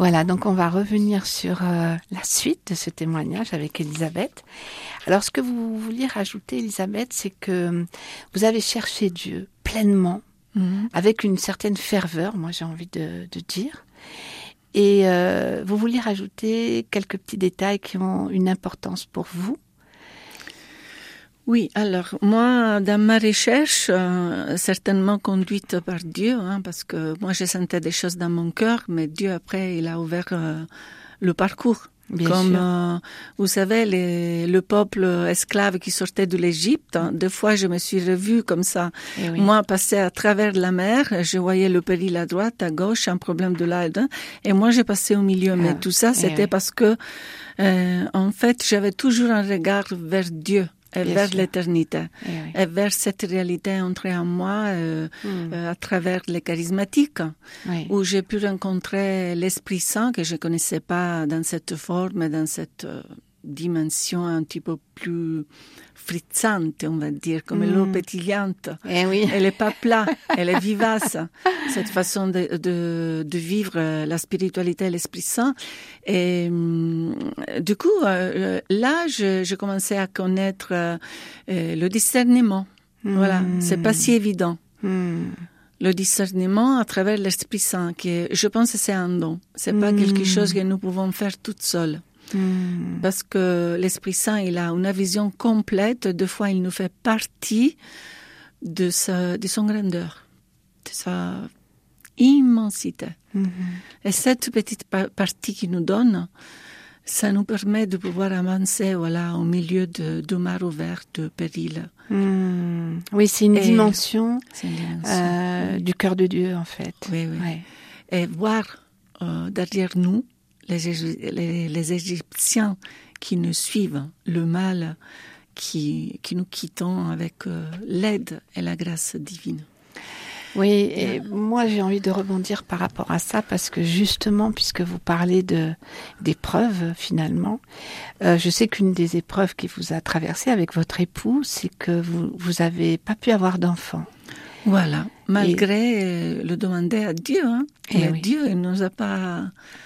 Voilà, donc on va revenir sur la suite de ce témoignage avec Elisabeth. Alors, ce que vous vouliez rajouter, Elisabeth, c'est que vous avez cherché Dieu pleinement, avec une certaine ferveur, moi j'ai envie de dire. Et vous vouliez rajouter quelques petits détails qui ont une importance pour vous. Oui, alors moi, dans ma recherche, certainement conduite par Dieu, parce que moi je sentais des choses dans mon cœur, mais Dieu après il a ouvert le parcours. Bien Comme sûr. vous savez, le peuple esclave qui sortait de l'Égypte, deux fois je me suis revue comme ça. Eh oui. Moi, passer à travers la mer, je voyais le péril à droite, à gauche, un problème de là et là, et moi j'ai passé au milieu. Mais tout ça, c'était parce que, en fait, j'avais toujours un regard vers Dieu. Et Bien vers sûr. l'éternité, oui. et vers cette réalité entrée en moi à travers les charismatiques, Oui. où j'ai pu rencontrer l'Esprit Saint que je connaissais pas dans cette forme, dans cette dimension un petit peu plus frizzante, on va dire, comme l'eau pétillante. Eh oui. Elle est pas plate, elle est vivace. Cette façon de vivre la spiritualité et l'Esprit Saint. Et du coup, là, je commençais à connaître le discernement. Voilà, c'est pas si évident. Le discernement à travers l'Esprit Saint, qui je pense que c'est un don. C'est pas quelque chose que nous pouvons faire toutes seules. Parce que l'Esprit Saint, il a une vision complète. Des fois, il nous fait partie de son grandeur, de sa immensité. Et cette petite partie qu'il nous donne, ça nous permet de pouvoir avancer, voilà, au milieu de mar ouvert, de péril. Oui, c'est une dimension, du cœur de Dieu, en fait. Oui, oui. Ouais. Et voir derrière nous les Égyptiens qui nous suivent, le mal qui nous quittons avec l'aide et la grâce divine. Oui, et moi j'ai envie de rebondir par rapport à ça parce que justement, puisque vous parlez d'épreuves finalement, je sais qu'une des épreuves qui vous a traversé avec votre époux, c'est que vous avez pas pu avoir d'enfants. Voilà, malgré le demander à Dieu, et oui. Dieu il nous a pas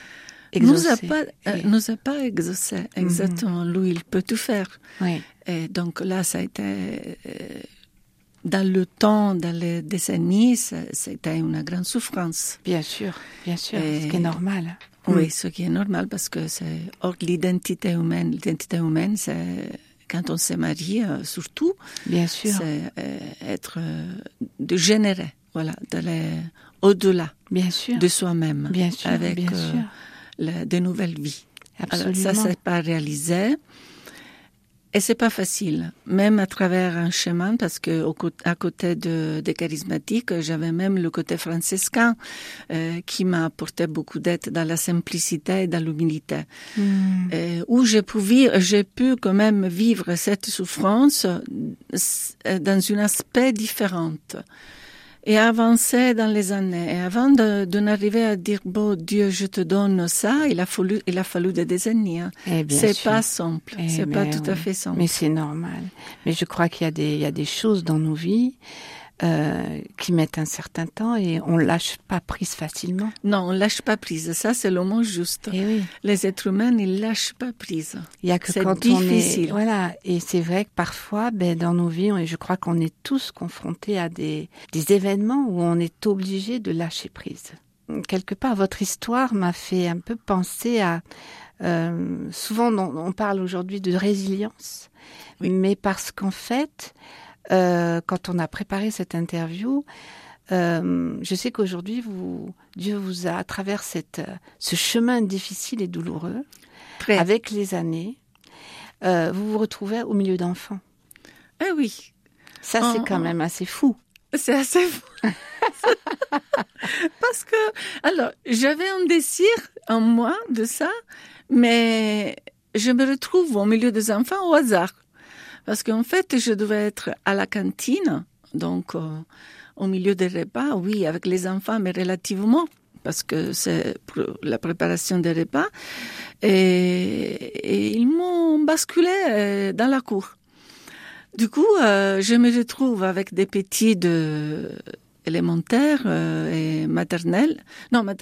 exaucé. Exactement, lui il peut tout faire. Oui. Et donc là ça a été dans le temps, dans les décennies, c'était une grande souffrance. Bien sûr, ce qui est normal. Oui, ce qui est normal parce que c'est hors de l'identité humaine. L'identité humaine, c'est quand on se marie, surtout. Bien sûr. C'est être de générer, voilà, d'aller au-delà. Bien sûr. De soi-même. Bien sûr. Avec bien sûr. De nouvelles vies. Absolument. Alors, ça, c'est pas réalisé. Et c'est pas facile, même à travers un chemin, parce que à côté des charismatiques, j'avais même le côté franciscain qui m'a apporté beaucoup d'aide dans la simplicité et dans l'humilité, où j'ai pu quand même vivre cette souffrance dans un aspect différent. Et avancer dans les années. Et avant de n'arriver à dire, bon, Dieu, je te donne ça, il a fallu des décennies. C'est pas simple. C'est pas tout à fait simple. Mais c'est normal. Mais je crois qu'il y a des choses dans nos vies, qui mettent un certain temps et on lâche pas prise facilement. Non, on lâche pas prise. Ça, c'est le mot juste. Et oui. Les êtres humains, ils lâchent pas prise. Il y a que c'est quand difficile. on est, voilà. Et c'est vrai que parfois, dans nos vies, je crois qu'on est tous confrontés à des événements où on est obligé de lâcher prise. Quelque part, votre histoire m'a fait un peu penser à, souvent on parle aujourd'hui de résilience, oui. Mais parce qu'en fait, quand on a préparé cette interview, je sais qu'aujourd'hui, Dieu vous a, à travers ce chemin difficile et douloureux, avec les années, vous vous retrouvez au milieu d'enfants. Ah oui. Ça, c'est quand même assez fou. C'est assez fou. Parce que, alors, j'avais un désir en moi de ça, mais je me retrouve au milieu des enfants au hasard. Parce qu'en fait, je devais être à la cantine, donc au milieu des repas, oui, avec les enfants, mais relativement, parce que c'est la préparation des repas. Et ils m'ont basculé dans la cour. Du coup, je me retrouve avec des petits élémentaires et maternels. Non,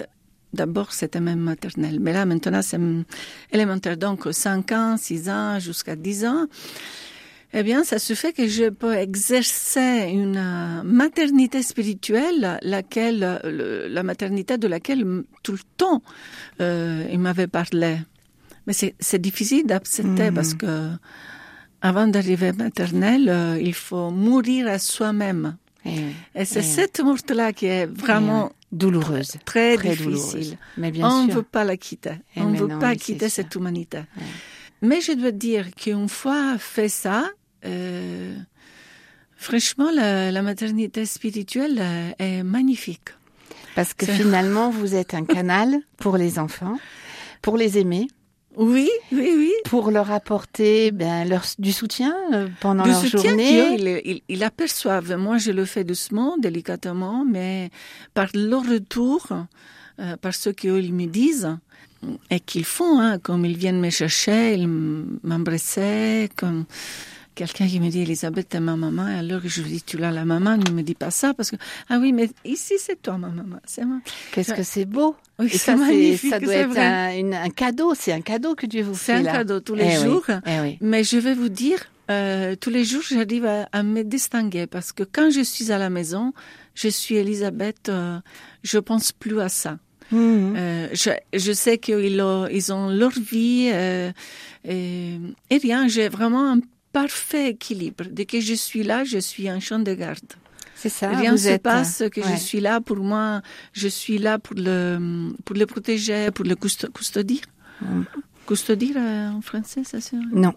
D'abord, c'était même maternelle. Mais là, maintenant, c'est élémentaire. Donc, 5 ans, 6 ans, jusqu'à 10 ans. Eh bien, ça se fait que je peux exercer une maternité spirituelle, la maternité de laquelle tout le temps il m'avait parlé. Mais c'est difficile d'accepter parce que avant d'arriver maternelle, il faut mourir à soi-même. Et c'est cette morte-là qui est vraiment douloureuse, très difficile. Douloureuse. Mais bien on sûr. ne veut pas la quitter. On ne veut pas quitter cette humanité. Mais je dois dire qu'une fois fait ça, franchement, la maternité spirituelle est magnifique. Parce que finalement, vous êtes un canal pour les enfants, pour les aimer. Oui. Pour leur apporter du soutien pendant leur journée. Ils aperçoivent. Moi, je le fais doucement, délicatement, mais par leur retour, par ce qu'ils me disent et qu'ils font, comme ils viennent me chercher, ils m'embrassaient, comme quelqu'un qui me dit, Elisabeth, t'es ma maman. Et alors, je lui dis, tu l'as la maman, ne me dis pas ça, parce que, ah oui, mais ici, c'est toi, ma maman. C'est moi. Qu'est-ce que c'est beau. Oui, et c'est magnifique. Ça doit être un cadeau. C'est un cadeau que Dieu vous fait. C'est un cadeau tous les jours. Oui. Mais je vais vous dire, tous les jours, j'arrive à me distinguer, parce que quand je suis à la maison, je suis Elisabeth, je pense plus à ça. Je sais qu'ils ont leur vie, et rien, j'ai vraiment un parfait équilibre. Dès que je suis là, je suis en champ de garde. C'est ça. Rien ne se passe que je suis là pour moi. Je suis là pour le protéger, pour le custodier. Custodier en français, ça se... Non.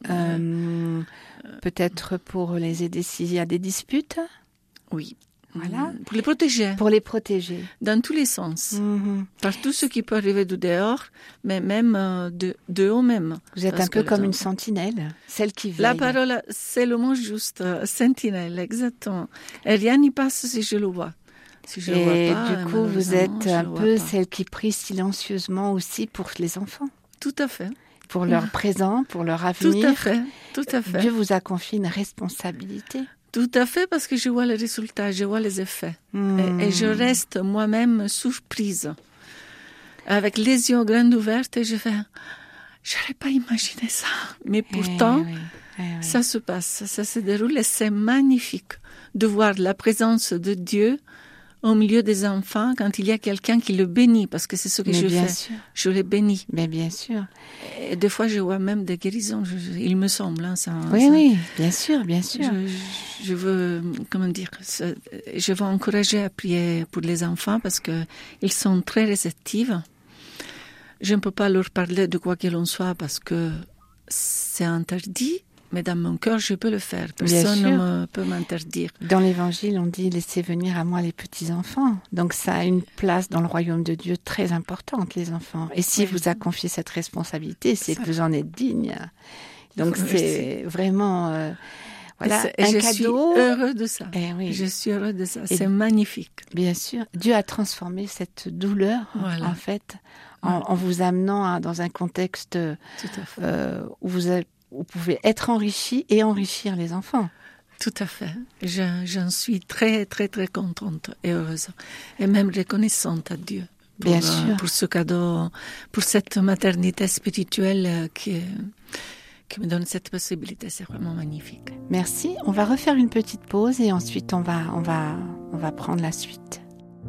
Peut-être pour les aider s'il y a des disputes. Oui. Voilà. Pour les protéger. Pour les protéger. Dans tous les sens. Par tout ce qui peut arriver de dehors, mais même de haut même. Vous êtes un peu comme une sentinelle, celle qui veille. La parole, c'est le mot juste. Sentinelle, exactement. Et rien n'y passe si je le vois. Si je le vois pas, du coup, vous êtes un peu celle qui prie silencieusement aussi pour les enfants. Tout à fait. Pour leur présent, pour leur avenir. Tout à fait. Dieu vous a confié une responsabilité. Tout à fait, parce que je vois les résultats, je vois les effets. Et je reste moi-même surprise. Avec les yeux grands ouverts, et je fais, j'aurais pas imaginé ça. Mais pourtant, ça se passe, ça se déroule, et c'est magnifique de voir la présence de Dieu au milieu des enfants, quand il y a quelqu'un qui le bénit, parce que c'est ce que je fais. Sûr. Je le bénis. Mais bien sûr. Et des fois, je vois même des guérisons, il me semble. Oui, bien sûr. Je veux, je veux encourager à prier pour les enfants, parce que ils sont très réceptifs. Je ne peux pas leur parler de quoi qu'il en soit, parce que c'est interdit. Mais dans mon cœur, je peux le faire. Personne ne peut m'interdire. Dans l'Évangile, on dit « Laissez venir à moi les petits-enfants ». Donc ça a une place dans le royaume de Dieu très importante, les enfants. Et s'il vous a confié cette responsabilité, c'est que vous en êtes digne. Donc c'est vraiment un cadeau. Je suis heureux de ça. Je suis heureux de ça. C'est magnifique. Bien sûr. Dieu a transformé cette douleur, en fait, en vous amenant dans un contexte où vous pouvez être enrichi et enrichir les enfants. Tout à fait. J'en suis très, très, très contente et heureuse. Et même reconnaissante à Dieu. Bien sûr. Pour ce cadeau, pour cette maternité spirituelle qui me donne cette possibilité. C'est vraiment magnifique. Merci. On va refaire une petite pause et ensuite on va prendre la suite.